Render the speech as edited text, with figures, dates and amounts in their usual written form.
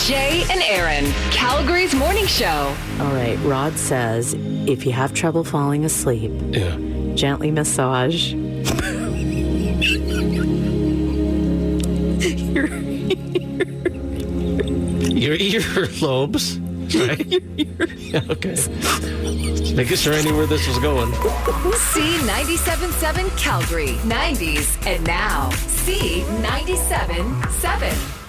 Jay and Aaron, Calgary's morning show. All right, Rod says if you have trouble falling asleep, gently massage your earlobes, right? Yeah, okay. Making sure I knew where this was going. C97.7 Calgary, 90s, and now C97.7.